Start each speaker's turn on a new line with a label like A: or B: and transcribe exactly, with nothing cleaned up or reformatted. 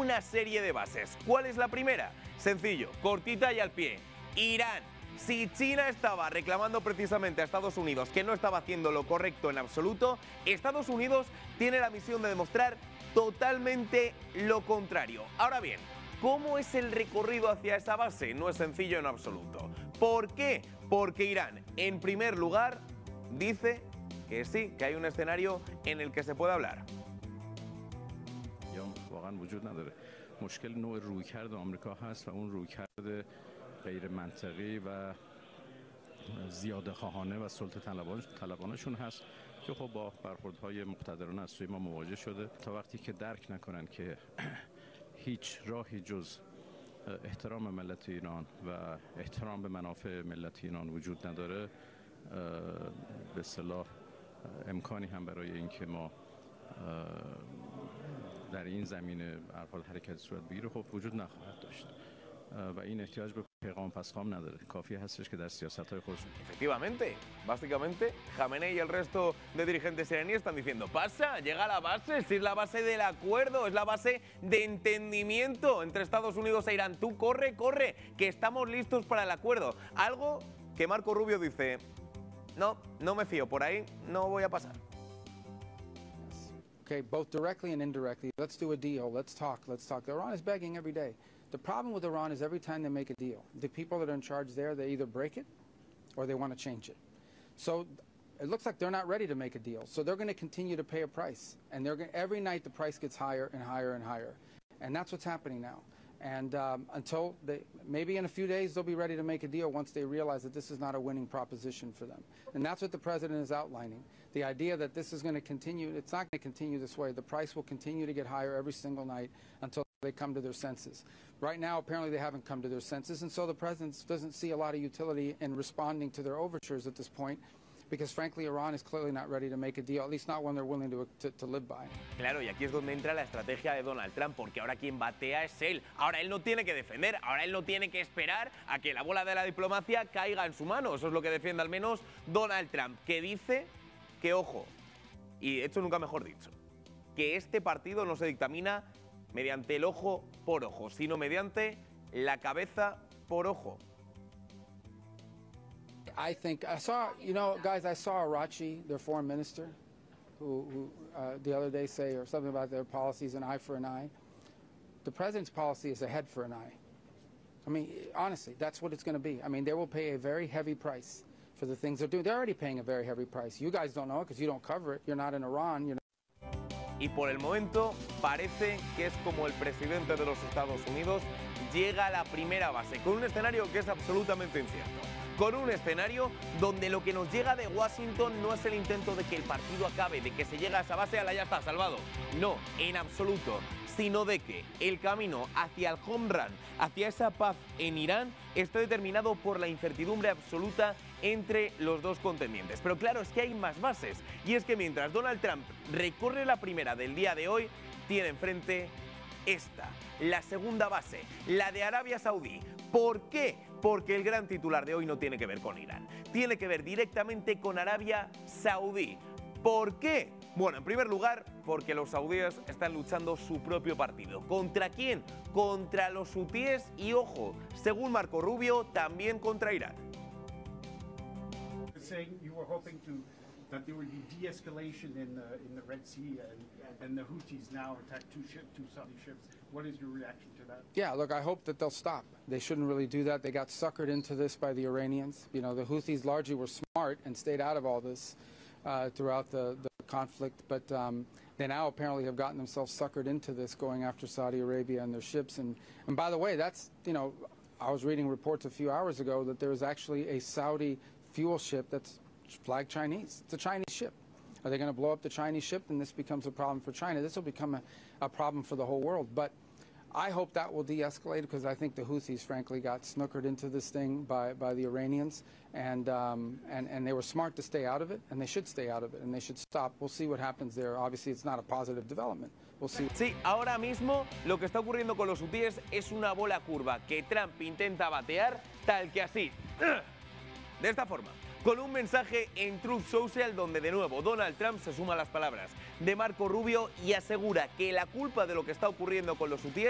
A: una serie de bases. ¿Cuál es la primera? Sencillo, cortita y al pie. Irán. Si China estaba reclamando precisamente a Estados Unidos que no estaba haciendo lo correcto en absoluto, Estados Unidos tiene la misión de demostrar totalmente lo contrario. Ahora bien, ¿cómo es el recorrido hacia esa base? No es sencillo en absoluto. ¿Por qué? Porque Irán, en primer lugar, dice que sí, que hay un escenario en el que se puede hablar.
B: مشکل نوع رویکرد آمریکا هست و اون رویکرد غیر منطقی و زیاده خواهانه و سلطه طلبانشون هست که خب با برخوردهای مقتدرانه از سوی ما مواجه شده. تا وقتی که درک نکنن که هیچ راهی جز احترام ملت ایران و احترام به منافع ملت ایران وجود نداره، به اصطلاح امکانی هم برای اینکه ما در این زمینه ارفال حرکت صورت بگیره خب وجود نخواهد داشت و این احتیاج به پیغام پسخام نداره. کافی هستش که در سیاست‌های خودشون.
A: Efectivamente, básicamente, Jamenei y el resto de dirigentes iraníes están diciendo, pasa, llega a la base, si es la base del acuerdo, es la base de entendimiento entre Estados Unidos e Irán. Tú corre, corre, que estamos listos para el acuerdo. Algo que Marco Rubio dice, no, no me fío, por ahí no voy a pasar.
C: Okay, both directly and indirectly. Let's do a deal. Let's talk. Let's talk. Iran is begging every day. The problem with Iran is every time they make a deal, the people that are in charge there, they either break it or they want to change it. So it looks like they're not ready to make a deal. So they're going to continue to pay a price. And they're going, every night the price gets higher and higher and higher. And that's what's happening now. And um, until they, maybe in a few days they'll be ready to make a deal once they realize that this is not a winning proposition for them. And that's what the president is outlining. The idea that this is going to continue, it's not going to continue this way. The price will continue to get higher every single night until they come to their senses. Right now, apparently they haven't come to their senses, and so the president doesn't see a lot of utility in responding to their overtures at this point, because frankly Iran is clearly not ready to make a deal, at least not one they're willing to, to, to live by.
A: Claro, y aquí es donde entra la estrategia de Donald Trump, porque ahora quien batea es él. Ahora él no tiene que defender, ahora él no tiene que esperar a que la bola de la diplomacia caiga en su mano. Eso es lo que defiende al menos Donald Trump, que dice que, ojo, y hecho nunca mejor dicho, que este partido no se dictamina mediante el ojo por ojo, sino mediante la cabeza por ojo.
C: I think, I saw, you know, guys, I saw Arachi, their foreign minister, who, who uh, the other day say or something about their policies, an eye for an eye. The president's policy is a head for an eye. I mean, honestly, that's what it's going to be. I mean, they will pay a very heavy price for the things they're doing. They're already paying a very heavy price. You guys don't know it because you don't cover it. You're not in Iran. You're
A: Y por el momento parece que es como el presidente de los Estados Unidos llega a la primera base, con un escenario que es absolutamente incierto. Con un escenario donde lo que nos llega de Washington no es el intento de que el partido acabe, de que se llegue a esa base, a la ya está salvado. No, en absoluto. Sino de que el camino hacia el home run, hacia esa paz en Irán, está determinado por la incertidumbre absoluta entre los dos contendientes. Pero claro, es que hay más bases. Y es que mientras Donald Trump recorre la primera del día de hoy, tiene enfrente esta, la segunda base, la de Arabia Saudí. ¿Por qué? Porque el gran titular de hoy no tiene que ver con Irán. Tiene que ver directamente con Arabia Saudí. ¿Por qué? Bueno, en primer lugar, porque los saudíes están luchando su propio partido. ¿Contra quién? Contra los hutíes y, ojo, según Marco Rubio, también contra Irán.
D: Saying you were hoping to that there would be de-escalation in the in the Red Sea, and, and the Houthis now attack two ship, two Saudi ships. What is your reaction to that?
C: Yeah, look, I hope that they'll stop. They shouldn't really do that. They got suckered into this by the Iranians. You know, the Houthis largely were smart and stayed out of all this uh, throughout the, the conflict, but um, they now apparently have gotten themselves suckered into this, going after Saudi Arabia and their ships. And, and by the way, that's, you know, I was reading reports a few hours ago that there was actually a Saudi fuel ship that's flagged Chinese. It's a Chinese ship. Are they going to blow up the Chinese ship? And this becomes a problem for China. This will become a, a problem for the whole world. But I hope that will de-escalate, because I think the Houthis, frankly, got snookered into this thing by, by the Iranians. And, um, and, and they were smart to stay out of it, and they should stay out of it, and they should stop. We'll see what happens there. Obviously, it's not a positive development. We'll see.
A: Sí, ahora mismo lo que está ocurriendo con los hutíes es una bola curva que Trump intenta batear tal que así, de esta forma, con un mensaje en Truth Social donde de nuevo Donald Trump se suma a las palabras de Marco Rubio y asegura que la culpa de lo que está ocurriendo con los hutíes